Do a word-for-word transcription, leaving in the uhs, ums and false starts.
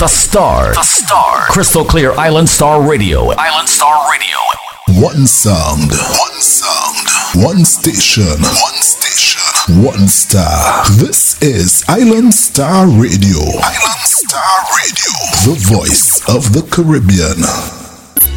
The Star. The Star. Crystal Clear Island Star Radio. Island Star Radio. One sound. One sound. One station. One station. One star. This is Island Star Radio. Island Star Radio. The voice of the Caribbean.